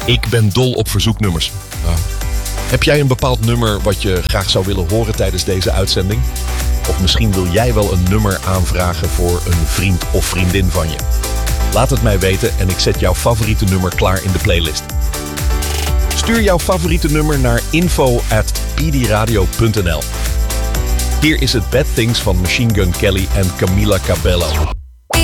Ik ben dol op verzoeknummers. Heb jij een bepaald nummer wat je graag zou willen horen tijdens deze uitzending? Of misschien wil jij wel een nummer aanvragen voor een vriend of vriendin van je? Laat het mij weten en ik zet jouw favoriete nummer klaar in de playlist. Stuur jouw favoriete nummer naar info@pdradio.nl. Hier is het Bad Things van Machine Gun Kelly en Camila Cabello.